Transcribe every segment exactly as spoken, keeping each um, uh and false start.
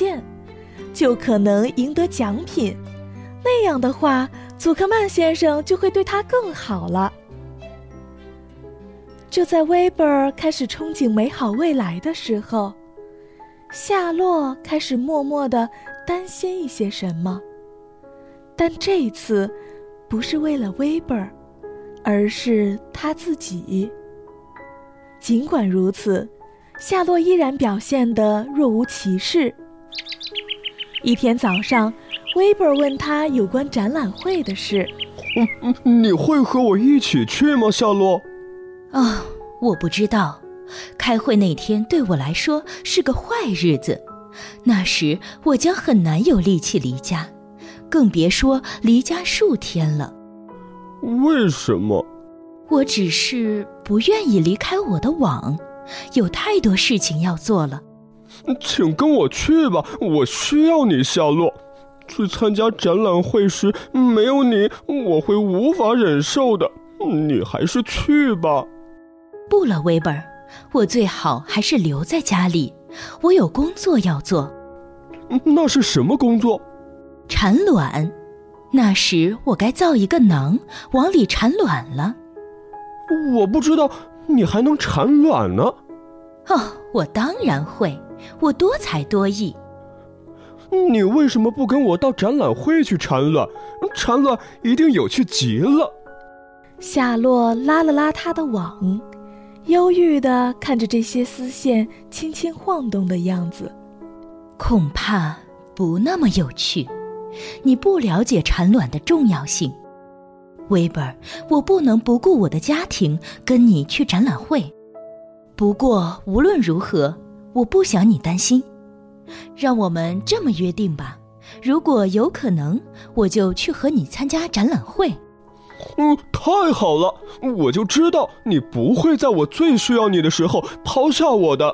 件，就可能赢得奖品。那样的话，祖克曼先生就会对他更好了。就在威伯尔开始憧憬美好未来的时候，夏洛开始默默地担心一些什么。但这一次不是为了威伯尔，而是他自己。尽管如此，夏洛依然表现得若无其事。一天早上，威伯尔问他有关展览会的事。 嗯，你会和我一起去吗，夏洛？ 啊、哦，我不知道。开会那天对我来说是个坏日子，那时我将很难有力气离家，更别说离家数天了。 为什么？ 我只是不愿意离开我的网，有太多事情要做了。 请跟我去吧，我需要你，夏洛。去参加展览会时，没有你，我会无法忍受的。你还是去吧。 不了，威伯尔，我最好还是留在家里，我有工作要做。 那是什么工作？ 产卵。那时我该造一个囊，往里产卵了。 我不知道你还能产卵呢。 哦，我当然会，我多才多艺。 你为什么不跟我到展览会去产卵？产卵一定有趣极了。 夏洛拉了拉他的网，忧郁地看着这些丝线轻轻晃动的样子。 恐怕不那么有趣，你不了解产卵的重要性。威伯尔，我不能不顾我的家庭跟你去展览会。不过无论如何，我不想你担心。让我们这么约定吧，如果有可能，我就去和你参加展览会。 嗯，太好了，我就知道你不会在我最需要你的时候抛下我的。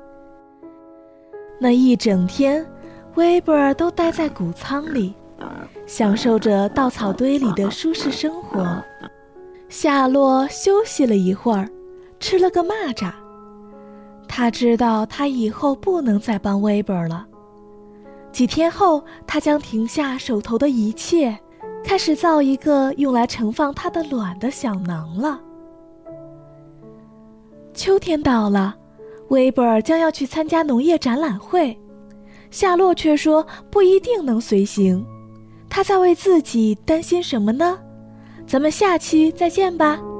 那一整天，威伯尔都待在谷仓里，享受着稻草堆里的舒适生活。夏洛休息了一会儿，吃了个蚂蚱。他知道他以后不能再帮威伯尔了。几天后，他将停下手头的一切，开始造一个用来盛放他的卵的小囊了。秋天到了，威伯尔将要去参加农业展览会，夏洛却说不一定能随行。他在为自己担心什么呢？咱们下期再见吧。